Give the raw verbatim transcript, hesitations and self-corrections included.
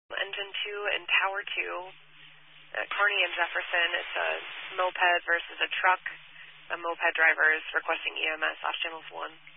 Engine two and Tower two, uh, Kearney and Jefferson. It's a moped versus a truck. A moped driver is requesting E M S off channels one.